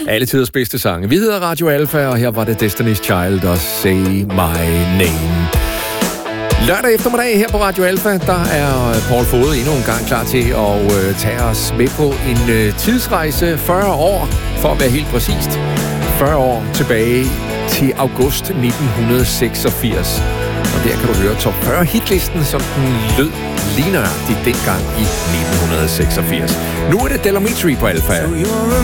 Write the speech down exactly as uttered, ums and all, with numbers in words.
Alle tiders bedste sange. Vi hedder Radio Alfa, og her var det Destiny's Child og Say My Name. Lørdag eftermiddag her på Radio Alfa, der er Paul Fode endnu en gang klar til at øh, tage os med på en øh, tidsrejse fyrre år, for at være helt præcist. fyrre år tilbage til august nitten seksogfirs. Og der kan du høre top fyrre hitlisten, som den lød lige nøjagtigt dengang i nitten seksogfirs. Nu er det Del Amitri på Alfa.